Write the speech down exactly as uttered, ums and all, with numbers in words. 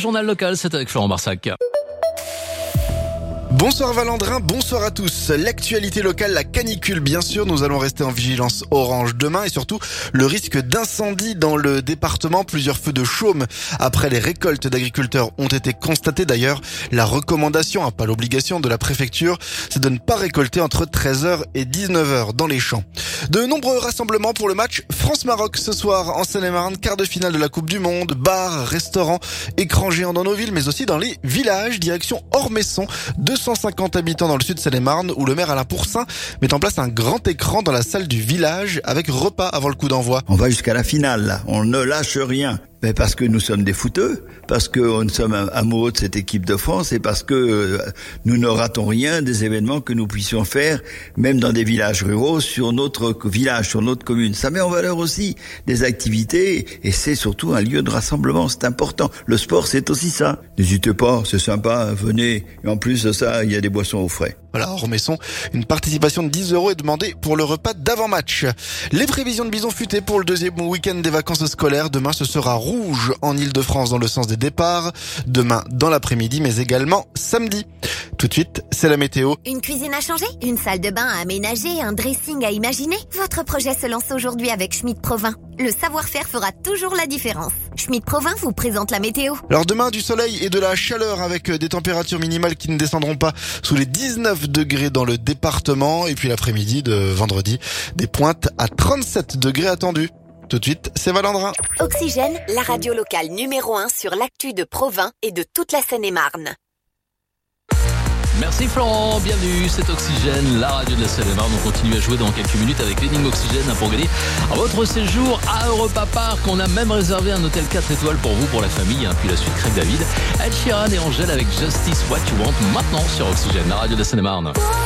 journal local, c'est avec Florent Barsac. Bonsoir Valandrin, bonsoir à tous. L'actualité locale, la canicule bien sûr, nous allons rester en vigilance orange demain et surtout le risque d'incendie dans le département. Plusieurs feux de chaume après les récoltes d'agriculteurs ont été constatés. D'ailleurs, la recommandation, hein, pas l'obligation de la préfecture, c'est de ne pas récolter entre treize heures et dix-neuf heures dans les champs. De nombreux rassemblements pour le match France-Maroc ce soir en Seine-et-Marne, quart de finale de la Coupe du Monde, bars, restaurants, écrans géants dans nos villes mais aussi dans les villages, direction Ormesson, deux cent cinquante habitants dans le sud de Seine-et-Marne où le maire Alain Pourcin met en place un grand écran dans la salle du village avec repas avant le coup d'envoi. On va jusqu'à la finale là, on ne lâche rien. Mais parce que nous sommes des footeux, parce que nous sommes amoureux de cette équipe de France et parce que nous ne ratons rien des événements que nous puissions faire, même dans des villages ruraux, sur notre village, sur notre commune. Ça met en valeur aussi des activités et c'est surtout un lieu de rassemblement, c'est important. Le sport, c'est aussi ça. N'hésitez pas, c'est sympa, venez. Et en plus de ça, il y a des boissons au frais. Voilà, Ormesson, une participation de dix euros est demandée pour le repas d'avant-match. Les prévisions de Bison Futé pour le deuxième week-end des vacances scolaires. Demain, ce sera rouge en Ile-de-France dans le sens des départs. Demain, dans l'après-midi, mais également samedi. Tout de suite, c'est la météo. Une cuisine à changer, une salle de bain à aménager, un dressing à imaginer. Votre projet se lance aujourd'hui avec Schmitt Provins. Le savoir-faire fera toujours la différence. Schmitt Provins vous présente la météo. Alors demain, du soleil et de la chaleur avec des températures minimales qui ne descendront pas sous les dix-neuf degrés dans le département. Et puis l'après-midi de vendredi, des pointes à trente-sept degrés attendus. Tout de suite, c'est Valandrin. Oxygène, la radio locale numéro un sur l'actu de Provins et de toute la Seine-et-Marne. Merci Florent, bienvenue, c'est Oxygène, la radio de la Seine-et-Marne. On continue à jouer dans quelques minutes avec l'énigme Oxygène pour gagner votre séjour à Europa Park. On a même réservé un hôtel quatre étoiles pour vous, pour la famille, hein. Puis la suite Craig David, Ed Sheeran et Angèle avec Justice What You Want maintenant sur Oxygène, la radio de la Seine-et-Marne.